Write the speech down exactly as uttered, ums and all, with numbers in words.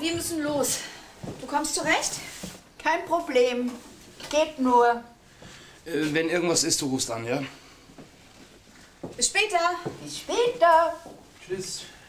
wir müssen los. Du kommst zurecht? Kein Problem. Geht nur. Äh, wenn irgendwas ist, du rufst an, ja? Bis später. Bis später. Tschüss.